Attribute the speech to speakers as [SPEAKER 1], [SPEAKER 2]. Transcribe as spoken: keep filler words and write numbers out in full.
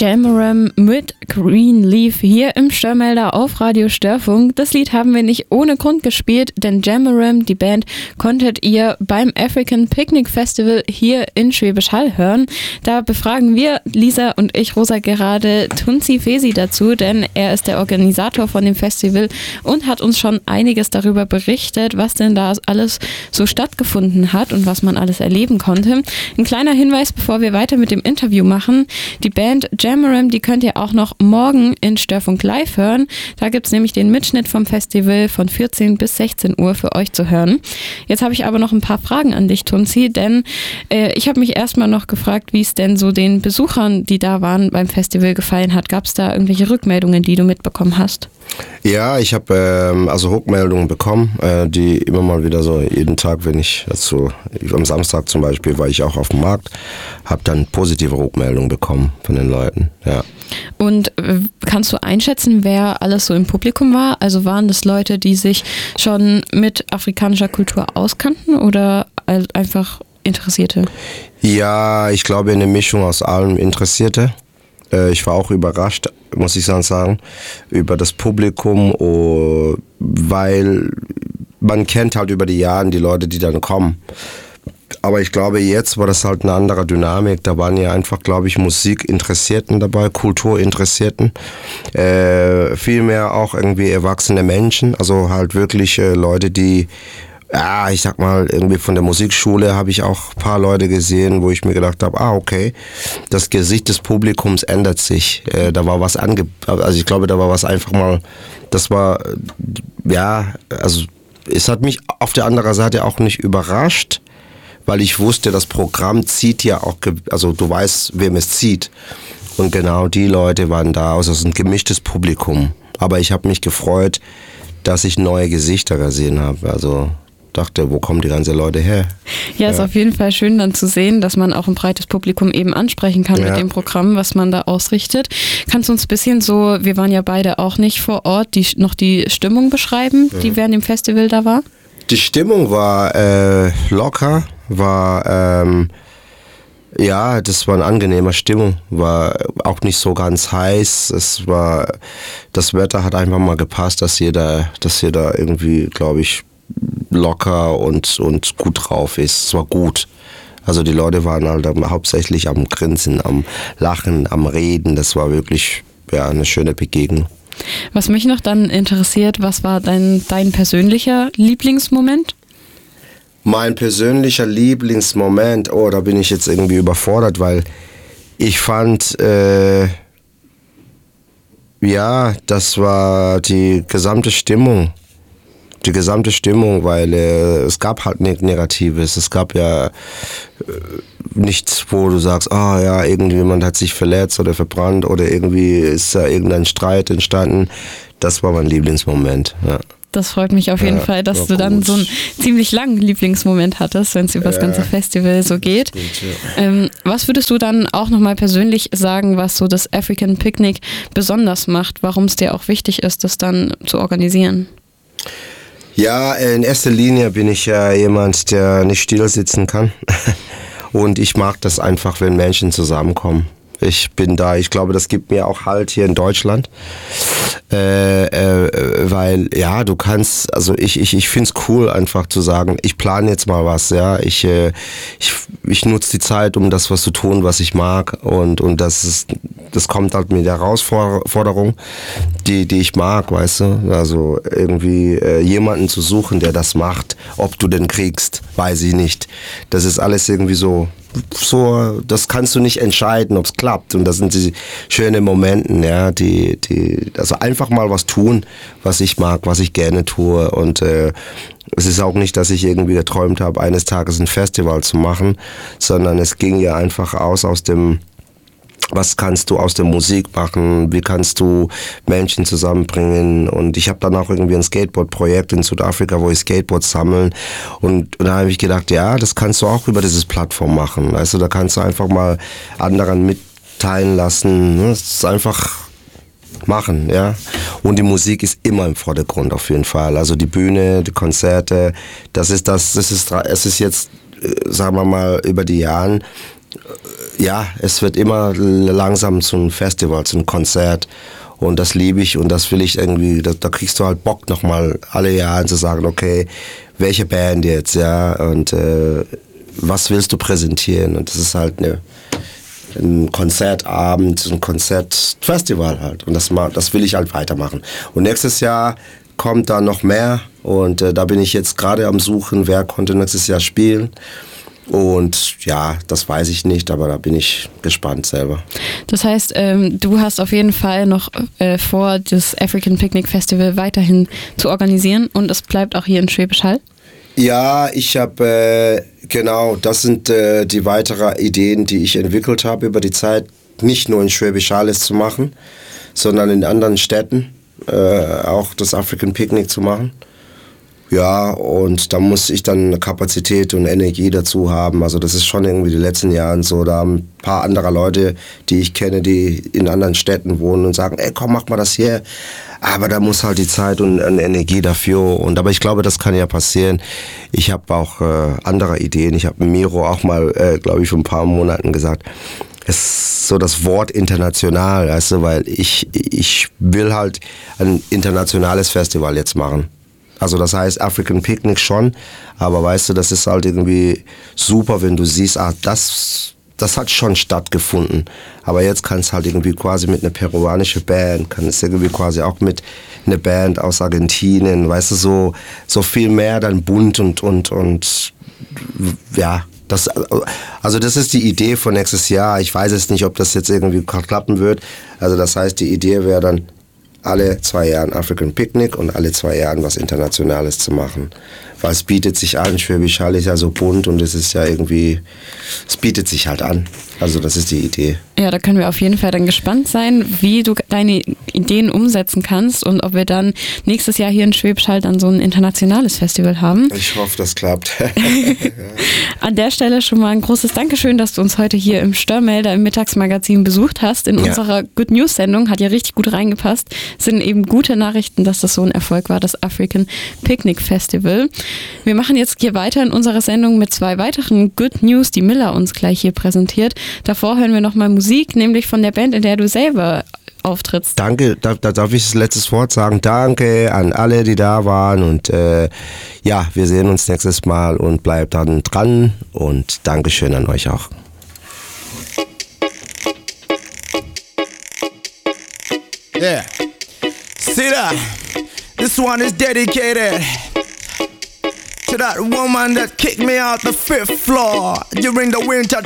[SPEAKER 1] Jamaram mit Greenleaf hier im Störmelder auf Radio Störfunk. Das Lied haben wir nicht ohne Grund gespielt, denn Jamaram, die Band, konntet ihr beim African Picnic Festival hier in Schwäbisch Hall hören. Da befragen wir, Lisa und ich, Rosa, gerade Tunzi Fesi dazu, denn er ist der Organisator von dem Festival und hat uns schon einiges darüber berichtet, was denn da alles so stattgefunden hat und was man alles erleben konnte. Ein kleiner Hinweis, bevor wir weiter mit dem Interview machen. Die Band Jamaram, die könnt ihr auch noch morgen in Störfunk Live hören. Da gibt es nämlich den Mitschnitt vom Festival von vierzehn bis sechzehn Uhr für euch zu hören. Jetzt habe ich aber noch ein paar Fragen an dich, Tunzi, denn äh, ich habe mich erstmal noch gefragt, wie es denn so den Besuchern, die da waren beim Festival, gefallen hat. Gab es da irgendwelche Rückmeldungen, die du mitbekommen hast?
[SPEAKER 2] Ja, ich habe ähm, also Rückmeldungen bekommen, äh, die immer mal wieder so jeden Tag, wenn ich, also am Samstag zum Beispiel war ich auch auf dem Markt, habe dann positive Rückmeldungen bekommen von den Leuten, ja.
[SPEAKER 1] Und äh, kannst du einschätzen, wer alles so im Publikum war? Also waren das Leute, die sich schon mit afrikanischer Kultur auskannten oder einfach Interessierte?
[SPEAKER 2] Ja, ich glaube eine Mischung aus allem Interessierte. Ich war auch überrascht, muss ich sagen, über das Publikum, oh, weil man kennt halt über die Jahre die Leute, die dann kommen. Aber ich glaube, jetzt war das halt eine andere Dynamik. Da waren ja einfach, glaube ich, Musikinteressierten dabei, Kulturinteressierten. Äh, vielmehr auch irgendwie erwachsene Menschen, also halt wirklich äh, Leute, die... Ja, ich sag mal, irgendwie von der Musikschule habe ich auch ein paar Leute gesehen, wo ich mir gedacht habe, ah, okay, das Gesicht des Publikums ändert sich. Äh, da war was ange... Also ich glaube, da war was einfach mal... Das war, ja, also es hat mich auf der anderen Seite auch nicht überrascht, weil ich wusste, das Programm zieht ja auch... Also du weißt, wem es zieht. Und genau die Leute waren da. Also es ist ein gemischtes Publikum. Aber ich habe mich gefreut, dass ich neue Gesichter gesehen habe. Also... dachte, wo kommen die ganzen Leute her?
[SPEAKER 1] Ja, ist ja. Auf jeden Fall schön dann zu sehen, dass man auch ein breites Publikum eben ansprechen kann ja. mit dem Programm, was man da ausrichtet. Kannst du uns ein bisschen so, wir waren ja beide auch nicht vor Ort, die, noch die Stimmung beschreiben, die ja. während dem Festival da war?
[SPEAKER 2] Die Stimmung war äh, locker, war, ähm, ja, das war eine angenehme Stimmung, war auch nicht so ganz heiß, es war, das Wetter hat einfach mal gepasst, dass jeder, dass jeder irgendwie, glaube ich, locker und, und gut drauf ist. Es war gut. Also die Leute waren halt hauptsächlich am Grinsen, am Lachen, am Reden. Das war wirklich ja, eine schöne Begegnung.
[SPEAKER 1] Was mich noch dann interessiert, was war dein, dein persönlicher Lieblingsmoment?
[SPEAKER 2] Mein persönlicher Lieblingsmoment, oh, da bin ich jetzt irgendwie überfordert, weil ich fand, äh, ja, das war die gesamte Stimmung. Die gesamte Stimmung, weil äh, es gab halt nichts Negatives. Es gab ja äh, nichts, wo du sagst, ah oh, ja, irgendjemand hat sich verletzt oder verbrannt oder irgendwie ist da irgendein Streit entstanden. Das war mein Lieblingsmoment, ja.
[SPEAKER 1] Das freut mich auf jeden ja, Fall, dass du dann gut. so einen ziemlich langen Lieblingsmoment hattest, wenn es über das ja, ganze Festival so geht. Gut, ja. ähm, was würdest du dann auch nochmal persönlich sagen, was so das African Picnic besonders macht, warum es dir auch wichtig ist, das dann zu organisieren?
[SPEAKER 2] Ja, in erster Linie bin ich ja jemand, der nicht still sitzen kann. Und ich mag das einfach, wenn Menschen zusammenkommen. Ich bin da, ich glaube, das gibt mir auch Halt hier in Deutschland. Äh, äh, weil, ja, du kannst, also ich, ich, ich finde es cool, einfach zu sagen, ich plane jetzt mal was, ja. Ich, äh, ich, ich nutze die Zeit, um das was zu tun, was ich mag. Und, und das ist, das kommt halt mit der Herausforderung, die, die ich mag, weißt du. Also irgendwie äh, jemanden zu suchen, der das macht. Ob du den kriegst, weiß ich nicht. Das ist alles irgendwie so, so, das kannst du nicht entscheiden, ob es klappt. Und das sind die schönen Momente, ja, die, die, also einfach mal was tun, was ich mag, was ich gerne tue. Und äh, es ist auch nicht, dass ich irgendwie geträumt habe, eines Tages ein Festival zu machen, sondern es ging ja einfach aus aus dem, was kannst du aus der Musik machen, wie kannst du Menschen zusammenbringen. Und ich habe dann auch irgendwie ein Skateboard-Projekt in Südafrika, wo ich Skateboards sammeln. Und, und da habe ich gedacht, ja, das kannst du auch über dieses Plattform machen. Also da kannst du einfach mal anderen mitteilen lassen. Das ist einfach machen, ja. Und die Musik ist immer im Vordergrund auf jeden Fall. Also die Bühne, die Konzerte, das ist das, das ist, es ist jetzt, sagen wir mal, über die Jahre ja, es wird immer langsam zu einem Festival, zu einem Konzert. Und das liebe ich und das will ich irgendwie, da, da kriegst du halt Bock nochmal alle Jahre zu sagen, okay, welche Band jetzt, ja, und äh, was willst du präsentieren? Und das ist halt eine, ein Konzertabend, ein Konzertfestival halt. Und das, das will ich halt weitermachen. Und nächstes Jahr kommt da noch mehr und äh, da bin ich jetzt gerade am Suchen, wer konnte nächstes Jahr spielen. Und ja, das weiß ich nicht, aber da bin ich gespannt selber.
[SPEAKER 1] Das heißt, ähm, du hast auf jeden Fall noch äh, vor, das African Picnic Festival weiterhin zu organisieren und es bleibt auch hier in Schwäbisch Hall?
[SPEAKER 2] Ja, ich habe, äh, genau, das sind äh, die weiteren Ideen, die ich entwickelt habe über die Zeit, nicht nur in Schwäbisch Hall es zu machen, sondern in anderen Städten äh, auch das African Picnic zu machen. Ja, und da muss ich dann Kapazität und Energie dazu haben. Also das ist schon irgendwie die letzten Jahre so. Da haben ein paar andere Leute, die ich kenne, die in anderen Städten wohnen und sagen, ey, komm, mach mal das hier. Aber da muss halt die Zeit und, und Energie dafür. Und aber ich glaube, das kann ja passieren. Ich habe auch äh, andere Ideen. Ich habe Miro auch mal, äh, glaube ich, vor ein paar Monaten gesagt, es ist so das Wort international, weißt du, weil ich, ich will halt ein internationales Festival jetzt machen. Also das heißt African Picnic schon, aber weißt du, das ist halt irgendwie super, wenn du siehst, ah, das, das hat schon stattgefunden. Aber jetzt kann es halt irgendwie quasi mit einer peruanischen Band, kann es irgendwie quasi auch mit einer Band aus Argentinien, weißt du, so, so viel mehr dann bunt und, und, und ja, das, also das ist die Idee von nächstes Jahr. Ich weiß jetzt nicht, ob das jetzt irgendwie klappen wird. Also das heißt, die Idee wäre dann, alle zwei Jahre African Picnic und alle zwei Jahre was Internationales zu machen. Weil es bietet sich an, Schwäbisch Hall ist ja so bunt und es ist ja irgendwie, es bietet sich halt an. Also das ist die Idee.
[SPEAKER 1] Ja, da können wir auf jeden Fall dann gespannt sein, wie du deine Ideen umsetzen kannst und ob wir dann nächstes Jahr hier in Schwäbisch Hall dann so ein internationales Festival haben.
[SPEAKER 2] Ich hoffe, das klappt.
[SPEAKER 1] An der Stelle schon mal ein großes Dankeschön, dass du uns heute hier im Störmelder im Mittagsmagazin besucht hast. In ja. unserer Good News Sendung hat ja richtig gut reingepasst. Es sind eben gute Nachrichten, dass das so ein Erfolg war, das African Picnic Festival. Wir machen jetzt hier weiter in unserer Sendung mit zwei weiteren Good News, die Miller uns gleich hier präsentiert. Davor hören wir nochmal Musik, nämlich von der Band, in der du selber auftrittst.
[SPEAKER 2] Danke, da, da darf ich das letzte Wort sagen. Danke an alle, die da waren und äh, ja, wir sehen uns nächstes Mal und bleibt dann dran und Dankeschön an euch auch.
[SPEAKER 3] Yeah, see that? This one is dedicated to that woman that kicked me out the fifth floor during the winter